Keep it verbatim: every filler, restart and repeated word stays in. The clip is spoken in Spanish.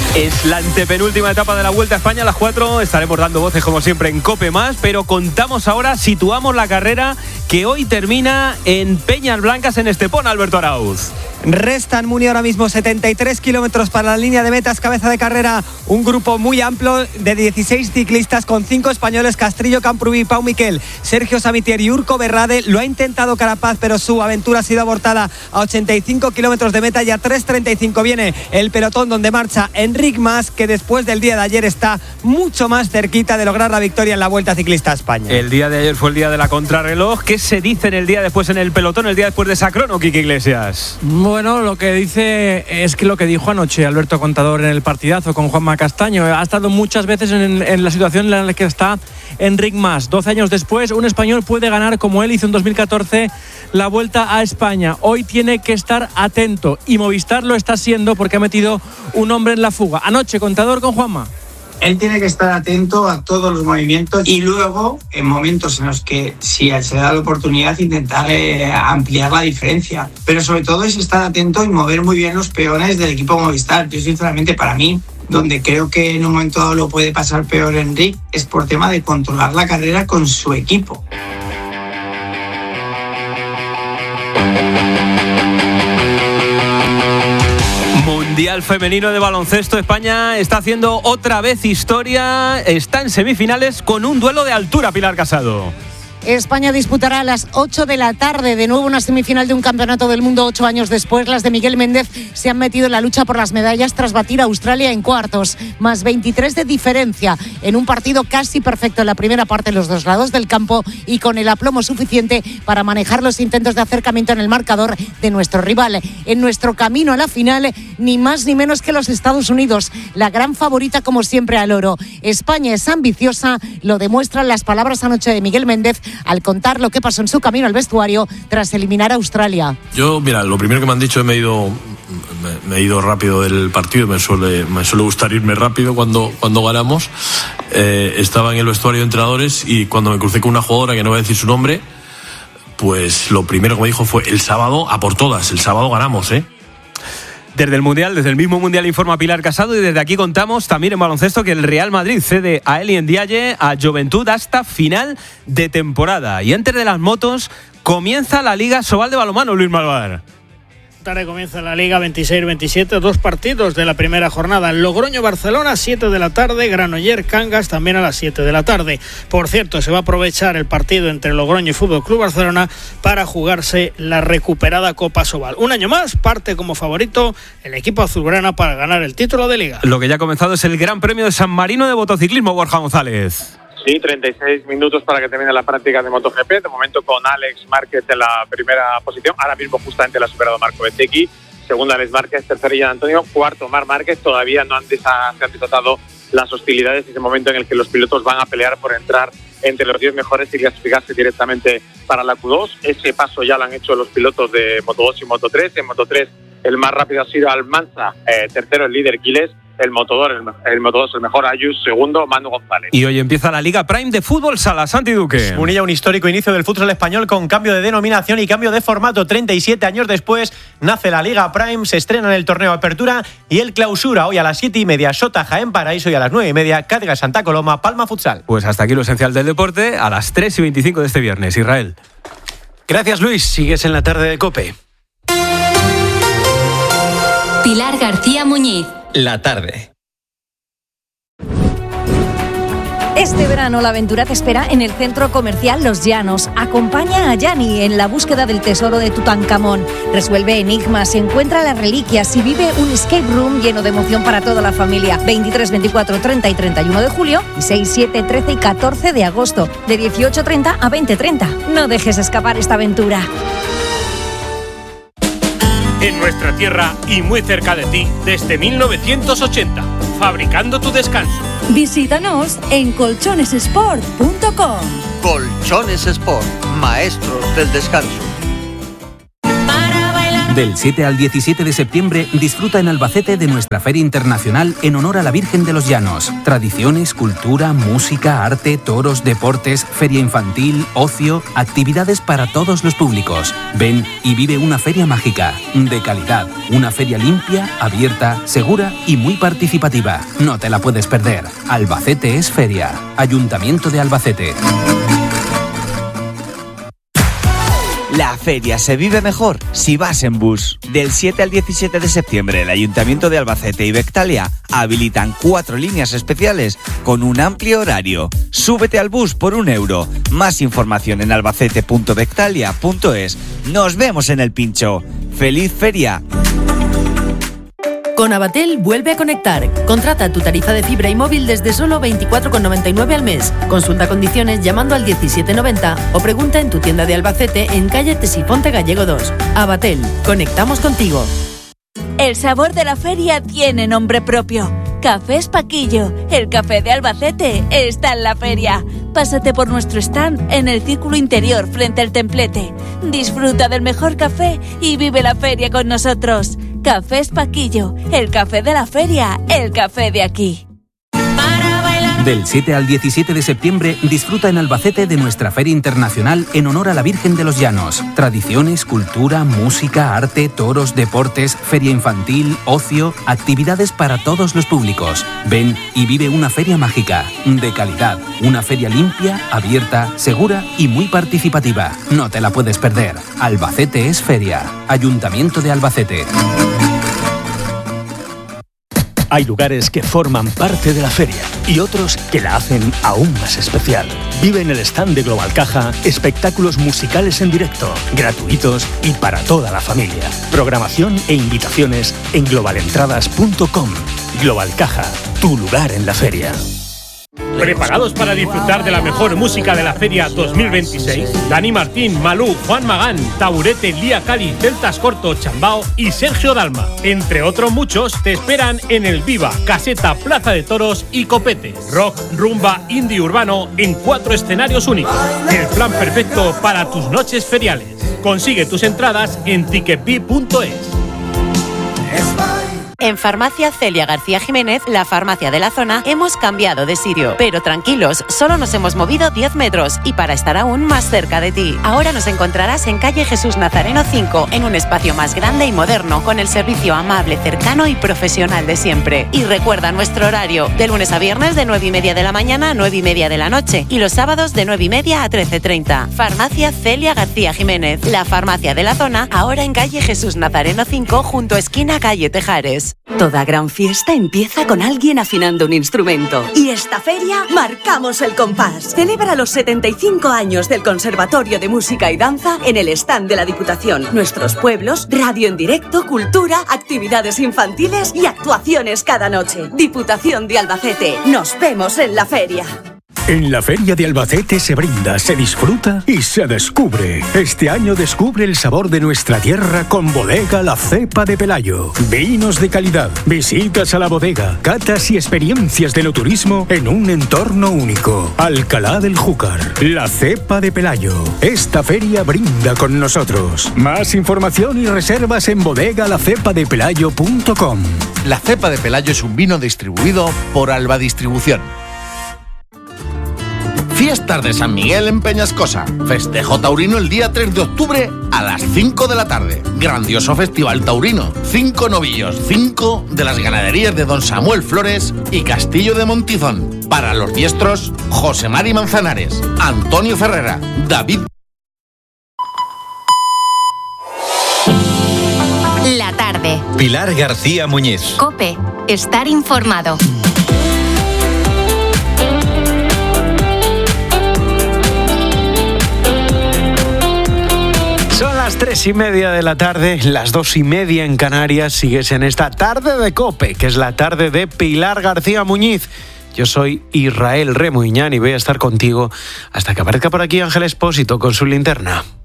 Es la antepenúltima etapa de la Vuelta a España. A las cuatro estaremos dando voces como siempre en COPE Más, pero contamos ahora, situamos la carrera que hoy termina en Peñas Blancas, en Estepona, Alberto Arauz. Restan, Muni, ahora mismo setenta y tres kilómetros para la línea de metas, cabeza de carrera, un grupo muy amplio de dieciséis ciclistas con cinco españoles: Castrillo, Camprubí, Pau Miquel, Sergio Samitier y Urco Berrade. Lo ha intentado Carapaz, pero su aventura ha sido abortada a ochenta y cinco kilómetros de meta, y a tres treinta y cinco viene el pelotón donde marcha Enric Mas, que después del día de ayer está mucho más cerquita de lograr la victoria en la Vuelta Ciclista a España. El día de ayer fue el día de la contrarreloj. ¿Qué se dice en el día después en el pelotón, el día después de esa crono, Quique Iglesias? Bueno, lo que dice es que lo que dijo anoche Alberto Contador en el partidazo con Juanma Castaño. Ha estado muchas veces en, en la situación en la que está Enric Mas. doce años después, un español puede ganar, como él hizo en dos mil catorce, la Vuelta a España. Hoy tiene que estar atento, y Movistar lo está siendo porque ha metido un hombre en la fuga. Anoche, Contador con Juanma. Él tiene que estar atento a todos los movimientos y luego, en momentos en los que, si se da la oportunidad, intentar eh, ampliar la diferencia. Pero sobre todo es estar atento y mover muy bien los peones del equipo Movistar. Yo, sinceramente, para mí, donde creo que en un momento dado lo puede pasar peor Enric, es por tema de controlar la carrera con su equipo. Mundial femenino de baloncesto. España está haciendo otra vez historia. Está en semifinales con un duelo de altura, Pilar Casado. España disputará a las ocho de la tarde de nuevo una semifinal de un campeonato del mundo ocho años después. Las de Miguel Méndez se han metido en la lucha por las medallas tras batir a Australia en cuartos, más veintitrés de diferencia en un partido casi perfecto en la primera parte en los dos lados del campo, y con el aplomo suficiente para manejar los intentos de acercamiento en el marcador de nuestro rival. En nuestro camino a la final, ni más ni menos que los Estados Unidos, la gran favorita como siempre al oro. España es ambiciosa, lo demuestran las palabras anoche de Miguel Méndez al contar lo que pasó en su camino al vestuario tras eliminar a Australia. Yo, mira, lo primero que me han dicho, me he ido, me, me he ido rápido del partido. Me suele, me suele gustar irme rápido cuando, cuando ganamos. Eh, estaba en el vestuario de entrenadores y cuando me crucé con una jugadora, que no voy a decir su nombre, pues lo primero que me dijo fue: el sábado a por todas, el sábado ganamos, ¿eh? Desde el Mundial, desde el mismo Mundial, informa Pilar Casado, y desde aquí contamos también en baloncesto que el Real Madrid cede a Eli Ndiaye a Joventut hasta final de temporada. Y antes de las motos, comienza la Liga Sobal de balonmano, Luis Malvar. Tarde comienza la Liga veintiséis veintisiete, dos partidos de la primera jornada. Logroño-Barcelona, siete de la tarde, Granollers-Cangas también a las siete de la tarde. Por cierto, se va a aprovechar el partido entre Logroño y Fútbol Club Barcelona para jugarse la recuperada Copa Sobal. Un año más, parte como favorito el equipo azulgrana para ganar el título de Liga. Lo que ya ha comenzado es el Gran Premio de San Marino de motociclismo, Borja González. Sí, treinta y seis minutos para que termine la práctica de MotoGP. De momento con Alex Márquez en la primera posición. Ahora mismo justamente la ha superado Marco Bezzecchi. Segundo Alex Márquez, tercero Gian Antonio, cuarto Marc Márquez. Todavía no han desa- se han desatado las hostilidades. Es el momento en el que los pilotos van a pelear por entrar entre los diez mejores y clasificarse directamente para la Q dos. Ese paso ya lo han hecho los pilotos de Moto dos y Moto tres. En Moto tres el más rápido ha sido Almanza, eh, tercero el líder Quiles. El Moto dos, el, el Moto dos, el mejor Ayus, segundo Manu González. Y hoy empieza la Liga Prime de Fútbol Sala. Santi Duque. Unilla, un histórico inicio del futsal español con cambio de denominación y cambio de formato. treinta y siete años después nace la Liga Prime, se estrena en el torneo Apertura y el Clausura. Hoy a las siete y media, Sota Jaén Paraíso, y a las nueve y media, Cádiz Santa Coloma Palma Futsal. Pues hasta aquí lo esencial del deporte, a las tres y veinticinco de este viernes. Israel. Gracias, Luis. Sigues en la tarde de COPE. Pilar García Muñiz. La tarde. Este verano la aventura te espera en el centro comercial Los Llanos. Acompaña a Yani en la búsqueda del tesoro de Tutankamón. Resuelve enigmas, encuentra las reliquias y vive un escape room lleno de emoción para toda la familia. veintitrés, veinticuatro, treinta y treinta y uno de julio y seis, siete, trece y catorce de agosto. De dieciocho treinta a veinte treinta. No dejes escapar esta aventura. En nuestra tierra y muy cerca de ti desde mil novecientos ochenta. Fabricando tu descanso. Visítanos en colchones sport punto com. Colchones Sport, maestros del descanso. Del siete al diecisiete de septiembre disfruta en Albacete de nuestra Feria Internacional en honor a la Virgen de los Llanos. Tradiciones, cultura, música, arte, toros, deportes, feria infantil, ocio, actividades para todos los públicos. Ven y vive una feria mágica, de calidad, una feria limpia, abierta, segura y muy participativa. No te la puedes perder. Albacete es feria. Ayuntamiento de Albacete. La feria se vive mejor si vas en bus. Del siete al diecisiete de septiembre, el Ayuntamiento de Albacete y Bectalia habilitan cuatro líneas especiales con un amplio horario. Súbete al bus por un euro. Más información en albacete punto bectalia punto es. Nos vemos en el pincho. ¡Feliz feria! Con Abatel vuelve a conectar. Contrata tu tarifa de fibra y móvil desde solo veinticuatro con noventa y nueve al mes. Consulta condiciones llamando al diecisiete noventa o pregunta en tu tienda de Albacete en calle Tesifonte Gallego dos. Abatel, conectamos contigo. El sabor de la feria tiene nombre propio. Cafés Paquillo, el café de Albacete, está en la feria. Pásate por nuestro stand en el círculo interior frente al templete. Disfruta del mejor café y vive la feria con nosotros. Cafés Paquillo, el café de la feria, el café de aquí. Del siete al diecisiete de septiembre disfruta en Albacete de nuestra Feria Internacional en honor a la Virgen de los Llanos. Tradiciones, cultura, música, arte, toros, deportes, feria infantil, ocio, actividades para todos los públicos. Ven y vive una feria mágica, de calidad, una feria limpia, abierta, segura y muy participativa. No te la puedes perder. Albacete es feria. Ayuntamiento de Albacete. Hay lugares que forman parte de la feria y otros que la hacen aún más especial. Vive en el stand de Global Caja espectáculos musicales en directo, gratuitos y para toda la familia. Programación e invitaciones en global entradas punto com. Global Caja, tu lugar en la feria. ¿Preparados para disfrutar de la mejor música de la Feria dos mil veintiséis? Dani Martín, Malú, Juan Magán, Taburete, Lía Cali, Celtas Corto, Chambao y Sergio Dalma. Entre otros muchos te esperan en el Viva, Caseta, Plaza de Toros y Copete. Rock, rumba, indie urbano en cuatro escenarios únicos. El plan perfecto para tus noches feriales. Consigue tus entradas en ticketbi punto es. En Farmacia Celia García Jiménez, la farmacia de la zona, hemos cambiado de sitio. Pero tranquilos, solo nos hemos movido diez metros y para estar aún más cerca de ti. Ahora nos encontrarás en calle Jesús Nazareno cinco, en un espacio más grande y moderno, con el servicio amable, cercano y profesional de siempre. Y recuerda nuestro horario, de lunes a viernes de nueve y media de la mañana a nueve y media de la noche y los sábados de nueve y media a trece treinta. Farmacia Celia García Jiménez, la farmacia de la zona, ahora en calle Jesús Nazareno cinco, junto a esquina calle Tejares. Toda gran fiesta empieza con alguien afinando un instrumento. Y esta feria marcamos el compás. Celebra los setenta y cinco años del Conservatorio de Música y Danza en el stand de la Diputación. Nuestros pueblos, radio en directo, cultura, actividades infantiles y actuaciones cada noche. Diputación de Albacete. Nos vemos en la feria. En la Feria de Albacete se brinda, se disfruta y se descubre. Este año descubre el sabor de nuestra tierra con Bodega La Cepa de Pelayo. Vinos de calidad, visitas a la bodega, catas y experiencias de enoturismo en un entorno único. Alcalá del Júcar, La Cepa de Pelayo. Esta feria brinda con nosotros. Más información y reservas en bodega la cepa de pelayo punto com. La Cepa de Pelayo es un vino distribuido por Alba Distribución. Fiestas de San Miguel en Peñascosa. Festejo taurino el día tres de octubre a las cinco de la tarde. Grandioso festival taurino. Cinco novillos, cinco de las ganaderías de Don Samuel Flores y Castillo de Montizón. Para los diestros, José Mari Manzanares, Antonio Ferrera, David. La tarde. Pilar García Muñiz. COPE. Estar informado. Son las tres y media de la tarde, las dos y media en Canarias. Sigues en esta tarde de COPE, que es la tarde de Pilar García Muñiz. Yo soy Israel Remuñán y voy a estar contigo hasta que aparezca por aquí Ángel Expósito con su linterna.